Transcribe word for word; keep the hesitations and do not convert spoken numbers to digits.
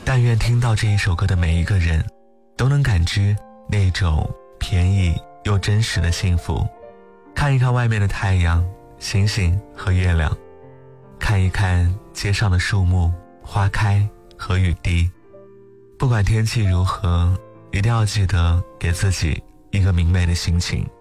但愿听到这一首歌的每一个人都能感知那种便宜又真实的幸福。看一看外面的太阳、星星和月亮，看一看街上的树木、花开和雨滴。不管天气如何，一定要记得给自己一个明媚的心情。